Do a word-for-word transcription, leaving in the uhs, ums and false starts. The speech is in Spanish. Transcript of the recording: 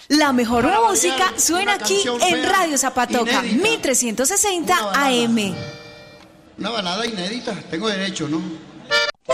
La mejor Para música variar, suena una aquí canción en fea, Radio Zapatoca, inédita. mil trescientos sesenta Una balada. A M. Una balada inédita, tengo derecho, ¿no?